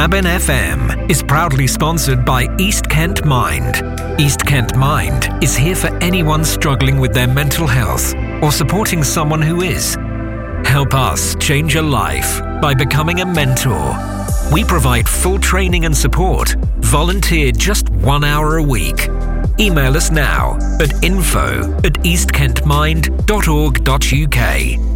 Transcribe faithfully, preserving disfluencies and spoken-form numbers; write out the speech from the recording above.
Cabin F M is proudly sponsored by East Kent Mind. East Kent Mind is here for anyone struggling with their mental health or supporting someone who is. Help us change a life by becoming a mentor. We provide full training and support. Volunteer just one hour a week. Email us now at info at east kent mind dot org dot u k.